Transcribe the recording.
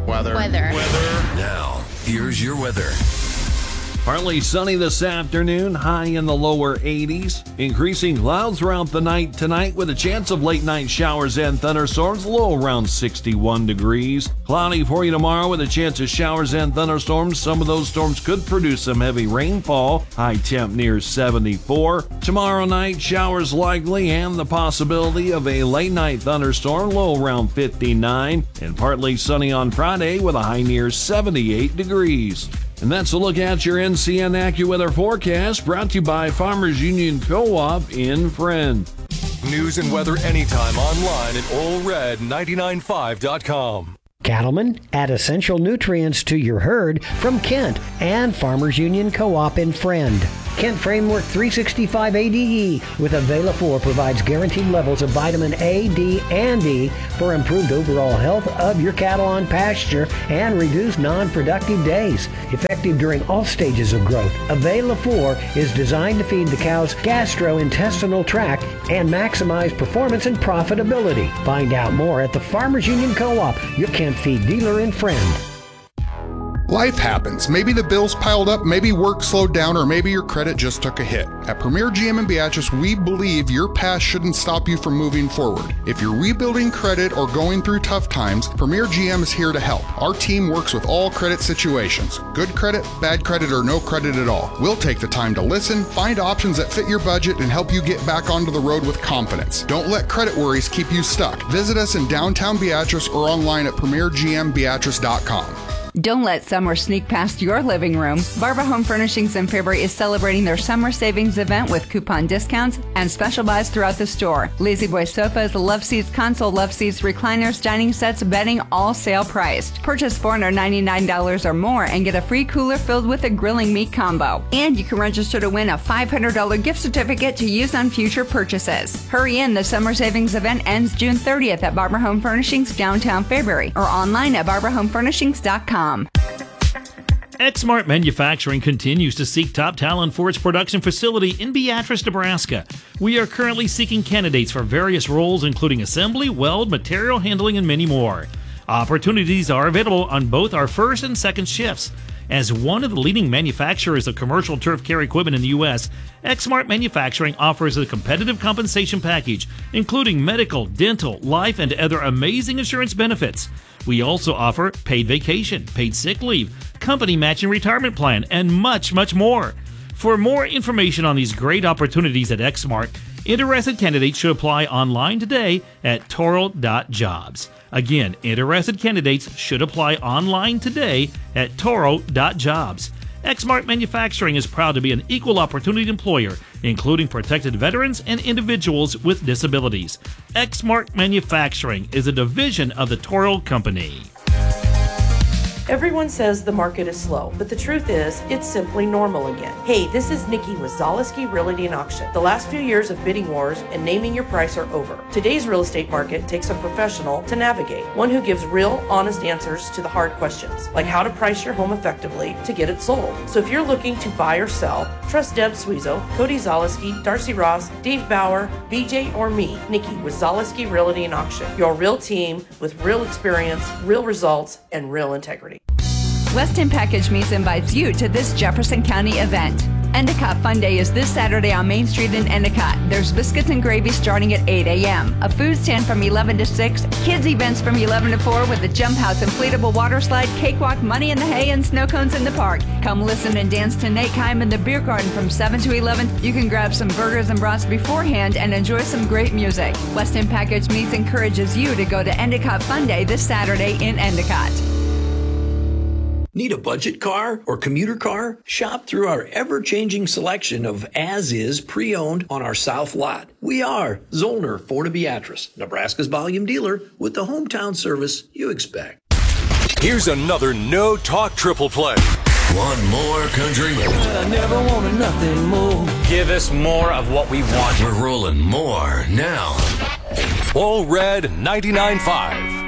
Weather. Now, here's your weather. Partly sunny this afternoon, high in the lower 80s. Increasing clouds throughout the night tonight with a chance of late night showers and thunderstorms, low around 61 degrees. Cloudy for you tomorrow with a chance of showers and thunderstorms. Some of those storms could produce some heavy rainfall, high temp near 74. Tomorrow night, showers likely and the possibility of a late night thunderstorm, low around 59. And partly sunny on Friday with a high near 78 degrees. And that's a look at your NCN AccuWeather forecast, brought to you by Farmers Union Co-op in Friend. News and weather anytime online at allred995.com. Cattlemen, add essential nutrients to your herd from Kent and Farmers Union Co-op in Friend. Kent Framework 365 ADE with Avela-4 provides guaranteed levels of vitamin A, D, and E for improved overall health of your cattle on pasture and reduced non-productive days. Effective during all stages of growth, Avela-4 is designed to feed the cow's gastrointestinal tract and maximize performance and profitability. Find out more at the Farmers Union Co-op, your Kent feed dealer in Friend. Life happens. Maybe the bills piled up, maybe work slowed down, or maybe your credit just took a hit. At Premier GM in Beatrice, we believe your past shouldn't stop you from moving forward. If you're rebuilding credit or going through tough times, Premier GM is here to help. Our team works with all credit situations. Good credit, bad credit, or no credit at all. We'll take the time to listen, find options that fit your budget, and help you get back onto the road with confidence. Don't let credit worries keep you stuck. Visit us in downtown Beatrice or online at premiergmbeatrice.com. Don't let summer sneak past your living room. Barbara Home Furnishings in Fairbury is celebrating their summer savings event with coupon discounts and special buys throughout the store. Lazy Boy sofas, love seats, console love seats, recliners, dining sets, bedding, all sale priced. Purchase $499 or more and get a free cooler filled with a grilling meat combo. And you can register to win a $500 gift certificate to use on future purchases. Hurry in, the summer savings event ends June 30th at Barbara Home Furnishings, downtown Fairbury, or online at barbarahomefurnishings.com. Exmart Manufacturing continues to seek top talent for its production facility in Beatrice, Nebraska. We are currently seeking candidates for various roles, including assembly, weld, material handling, and many more. Opportunities are available on both our first and second shifts. As one of the leading manufacturers of commercial turf care equipment in the U.S., Exmart Manufacturing offers a competitive compensation package, including medical, dental, life, and other amazing insurance benefits. We also offer paid vacation, paid sick leave, company matching retirement plan, and much, much more. For more information on these great opportunities at Exmart, interested candidates should apply online today at toro.jobs. Again, interested candidates should apply online today at toro.jobs. Exmart Manufacturing is proud to be an equal opportunity employer, including protected veterans and individuals with disabilities. Exmart Manufacturing is a division of the Toro Company. Everyone says the market is slow, but the truth is, it's simply normal again. Hey, this is Nikki with Zaleski Realty and Auction. The last few years of bidding wars and naming your price are over. Today's real estate market takes a professional to navigate, one who gives real, honest answers to the hard questions, like how to price your home effectively to get it sold. So if you're looking to buy or sell, trust Deb Suizo, Cody Zaleski, Darcy Ross, Dave Bauer, BJ, or me, Nikki with Zaleski Realty and Auction. Your real team with real experience, real results, and real integrity. Weston Package Meats invites you to this Jefferson County event. Endicott Fun Day is this Saturday on Main Street in Endicott. There's biscuits and gravy starting at 8 a.m., a food stand from 11 to 6, kids events from 11 to 4 with a jump house, inflatable water slide, cakewalk, money in the hay, and snow cones in the park. Come listen and dance to Nate Keim in the beer garden from 7 to 11. You can grab some burgers and brats beforehand and enjoy some great music. Weston Package Meats encourages you to go to Endicott Fun Day this Saturday in Endicott. Need a budget car or commuter car? Shop through our ever-changing selection of as-is pre-owned on our south lot. We are Zollner Ford of Beatrice, Nebraska's volume dealer with the hometown service you expect. Here's another No Talk triple play. Want more country? I never wanted nothing more. Give us more of what we want. We're rolling more now. All Red 99.5.